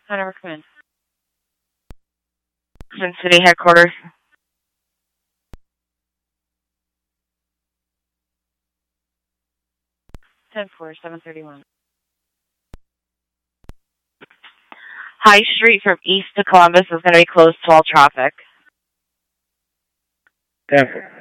Center recommend. Sin City headquarters. 10-4, 731. High Street from east to Columbus is going to be closed to all traffic. 10-4.